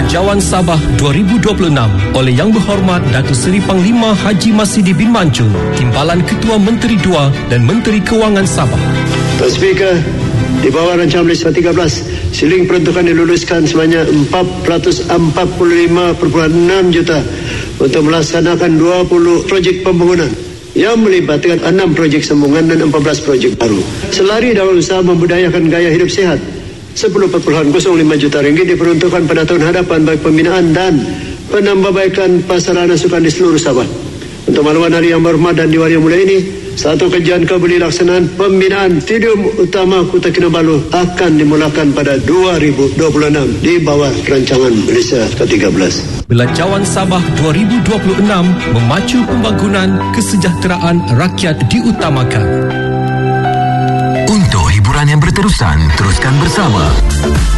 Belanjawan Sabah 2026 oleh Yang Berhormat Datuk Seri Panglima Haji Masidi bin Mansur, Timbalan Ketua Menteri II dan Menteri Kewangan Sabah. Tuan Speaker, di bawah rancangan Malaysia 13, siling peruntukan diluluskan sebanyak 445.6 juta untuk melaksanakan 20 projek pembangunan yang melibatkan 6 projek sambungan dan 14 projek baru. Selari dalam usaha membudayakan gaya hidup sihat, 10.05 juta ringgit diperuntukkan pada tahun hadapan bagi pembinaan dan penambahbaikan pasarana sukan di seluruh Sabah. Untuk makluman Hari Yang Berhormat dan Diwali Yang Mulia ini, satu kajian kebeli laksanaan pembinaan Stadium Utama Kota Kinabalu akan dimulakan pada 2026 di bawah rancangan Malaysia ke-13. Belanjawan Sabah 2026 memacu pembangunan kesejahteraan rakyat diutamakan. Untuk hiburan yang berterusan, teruskan bersama